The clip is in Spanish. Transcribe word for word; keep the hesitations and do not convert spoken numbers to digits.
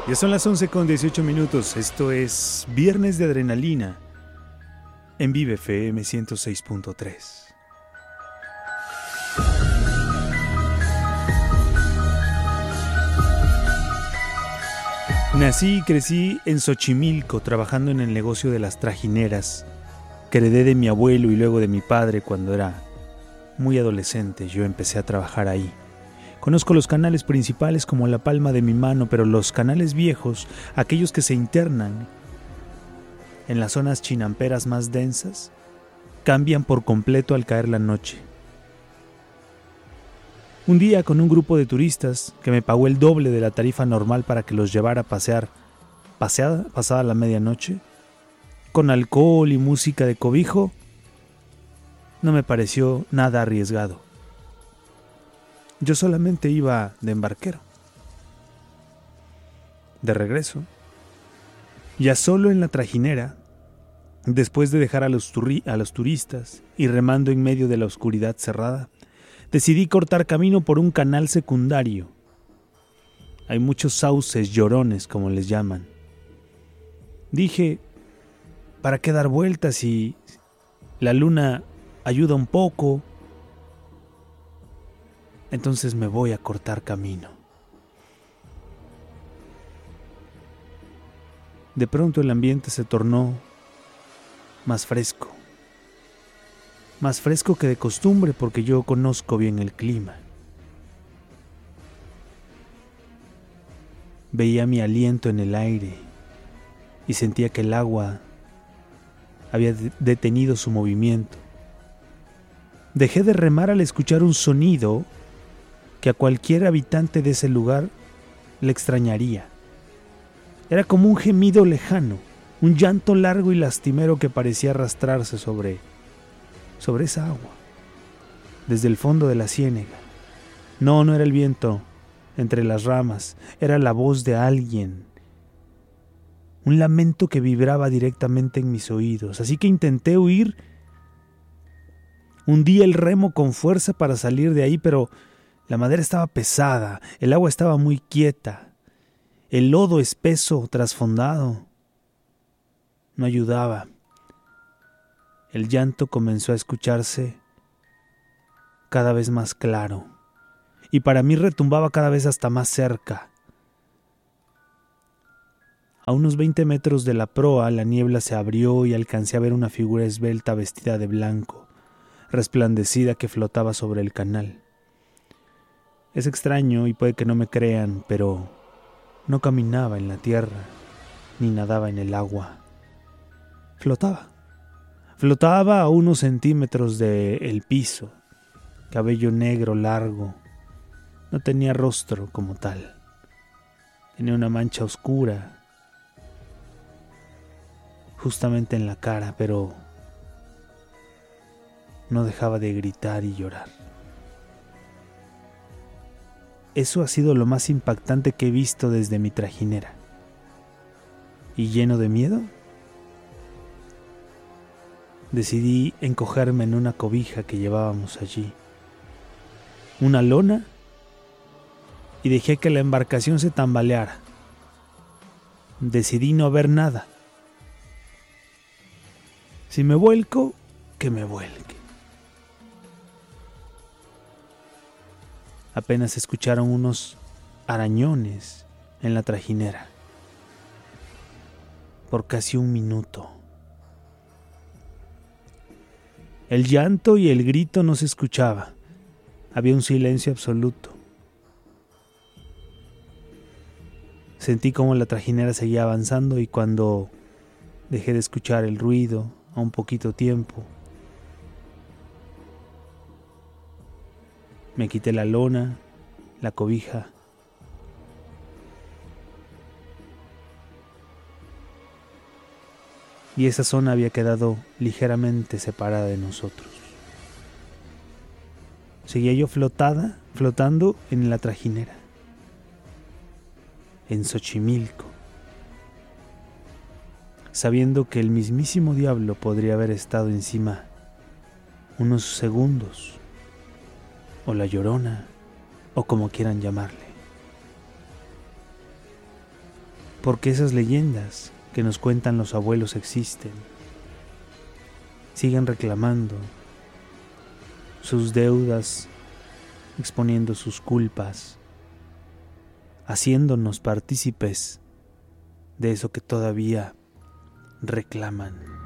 Ya son las once con dieciocho minutos. Esto es Viernes de Adrenalina en Vive F M ciento seis punto tres. Nací y crecí en Xochimilco, trabajando en el negocio de las trajineras, que heredé de mi abuelo y luego de mi padre cuando era muy adolescente. Yo empecé a trabajar ahí. Conozco los canales principales como la palma de mi mano, pero los canales viejos, aquellos que se internan en las zonas chinamperas más densas, cambian por completo al caer la noche. Un día, con un grupo de turistas que me pagó el doble de la tarifa normal para que los llevara a pasear, paseada, pasada la medianoche, con alcohol y música de cobijo, no me pareció nada arriesgado. Yo solamente iba de embarquero. De regreso, ya solo en la trajinera, después de dejar a los, turi- a los turistas y remando en medio de la oscuridad cerrada, decidí cortar camino por un canal secundario. Hay muchos sauces llorones, como les llaman. Dije, ¿para qué dar vueltas si la luna ayuda un poco? Entonces me voy a cortar camino. De pronto el ambiente se tornó más fresco. Más fresco que de costumbre, porque yo conozco bien el clima. Veía mi aliento en el aire y sentía que el agua había de- detenido su movimiento. Dejé de remar al escuchar un sonido que a cualquier habitante de ese lugar le extrañaría. Era como un gemido lejano, un llanto largo y lastimero que parecía arrastrarse sobre, sobre esa agua, desde el fondo de la ciénaga. No, no era el viento entre las ramas, era la voz de alguien, un lamento que vibraba directamente en mis oídos, así que intenté huir. Hundí el remo con fuerza para salir de ahí, pero la madera estaba pesada, el agua estaba muy quieta, el lodo espeso, trasfondado, no ayudaba. El llanto comenzó a escucharse cada vez más claro, y para mí retumbaba cada vez hasta más cerca. A unos veinte metros de la proa, la niebla se abrió y alcancé a ver una figura esbelta vestida de blanco, resplandecida, que flotaba sobre el canal. Es extraño y puede que no me crean, pero no caminaba en la tierra, ni nadaba en el agua. Flotaba. Flotaba a unos centímetros del piso. Cabello negro largo. No tenía rostro como tal. Tenía una mancha oscura justamente en la cara, pero no dejaba de gritar y llorar. Eso ha sido lo más impactante que he visto desde mi trajinera. ¿Y lleno de miedo? Decidí encogerme en una cobija que llevábamos allí, una lona, y dejé que la embarcación se tambaleara. Decidí no ver nada. Si me vuelco, que me vuelque. Apenas se escucharon unos arañones en la trajinera. Por casi un minuto. El llanto y el grito no se escuchaba. Había un silencio absoluto. Sentí como la trajinera seguía avanzando y cuando dejé de escuchar el ruido a un poquito tiempo, me quité la lona, la cobija, y esa zona había quedado ligeramente separada de nosotros. Seguía yo flotada, flotando en la trajinera, en Xochimilco, sabiendo que el mismísimo diablo podría haber estado encima unos segundos, o la Llorona, o como quieran llamarle. porque esas leyendas que nos cuentan los abuelos existen. Siguen reclamando sus deudas, exponiendo sus culpas, haciéndonos partícipes de eso que todavía reclaman.